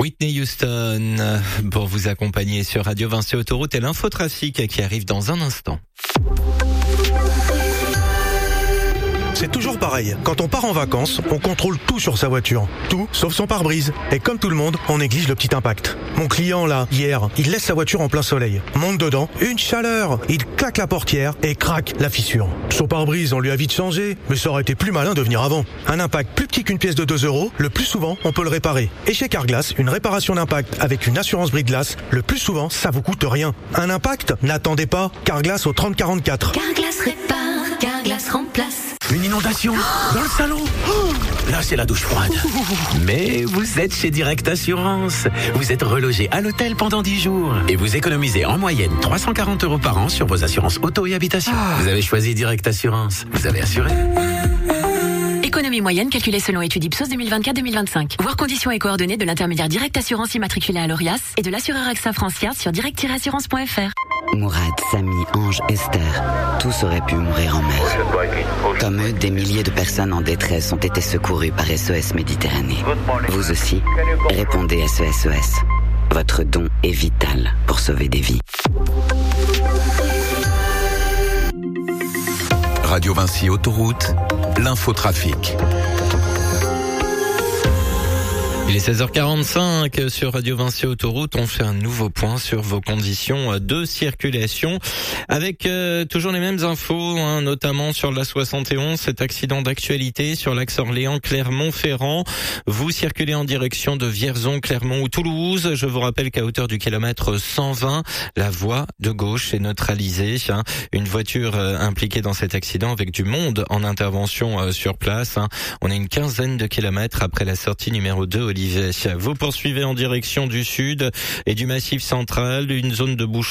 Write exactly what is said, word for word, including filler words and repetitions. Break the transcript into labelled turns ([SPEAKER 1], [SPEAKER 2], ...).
[SPEAKER 1] Whitney Houston pour vous accompagner sur Radio Vinci Autoroute et l'infotrafic qui arrive dans un instant.
[SPEAKER 2] C'est toujours pareil. Quand on part en vacances, on contrôle tout sur sa voiture. Tout, sauf son pare-brise. Et comme tout le monde, on néglige le petit impact. Mon client, là, hier, il laisse sa voiture en plein soleil. Monte dedans, une chaleur. Il claque la portière et craque la fissure. Son pare-brise, on lui a vite changé, mais ça aurait été plus malin de venir avant. Un impact plus petit qu'une pièce de deux euros, le plus souvent, on peut le réparer. Et chez Carglass, une réparation d'impact avec une assurance brise-glace, le plus souvent, ça vous coûte rien. Un impact? N'attendez pas. Carglass au trente quarante-quatre.
[SPEAKER 3] Carglass répare, Carglass remplace.
[SPEAKER 4] Une inondation dans le salon. Oh, là, c'est la douche froide. Mais vous êtes chez Direct Assurance. Vous êtes relogé à l'hôtel pendant dix jours. Et vous économisez en moyenne trois cent quarante euros par an sur vos assurances auto et habitation. Vous avez choisi Direct Assurance. Vous avez assuré.
[SPEAKER 5] Économie moyenne calculée selon étude Ipsos deux mille vingt-quatre deux mille vingt-cinq. Voir conditions et coordonnées de l'intermédiaire Direct Assurance immatriculé à l'Orias et de l'assureur AXA France-Yard sur direct tiret assurance point f r.
[SPEAKER 6] Mourad, Samy, Ange, Esther, tous auraient pu mourir en mer. Comme eux, des milliers de personnes en détresse ont été secourues par S O S Méditerranée. Vous aussi, répondez S O S O S. Votre don est vital pour sauver des vies.
[SPEAKER 7] Radio Vinci Autoroute, l'infotrafic.
[SPEAKER 1] Il est seize heures quarante-cinq sur Radio Vinci Autoroute. On fait un nouveau point sur vos conditions de circulation avec euh, toujours les mêmes infos, hein, notamment sur la soixante et onze, cet accident d'actualité sur l'axe Orléans-Clermont-Ferrand. Vous circulez en direction de Vierzon, Clermont ou Toulouse. Je vous rappelle qu'à hauteur du kilomètre cent vingt, la voie de gauche est neutralisée. Hein. Une voiture euh, impliquée dans cet accident avec du monde en intervention euh, sur place. Hein. On est une quinzaine de kilomètres après la sortie numéro deux, Olivier. Vous poursuivez en direction du sud et du Massif central, une zone de bouchon